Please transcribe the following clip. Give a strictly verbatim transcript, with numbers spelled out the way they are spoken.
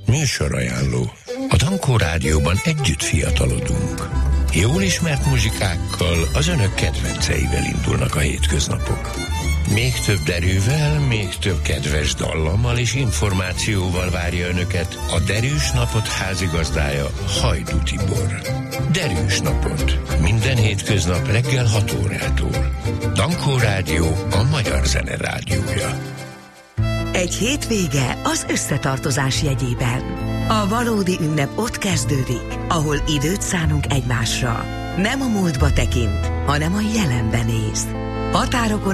Műsorajánló. A Dankó Rádióban együtt fiatalodunk. Jól ismert muzsikákkal, az önök kedvenceivel indulnak a hétköznapok. Még több derűvel, még több kedves dallammal és információval várja önöket a Derűs Napot házigazdája, Hajdú Tibor. Derűs Napot. Minden hétköznap reggel hat órától. Dankó Rádió, a magyar zene rádiója. Egy hétvége az összetartozás jegyében. A valódi ünnep ott kezdődik, ahol időt szánunk egymásra. Nem a múltba tekint, hanem a jelenbe néz. Határokon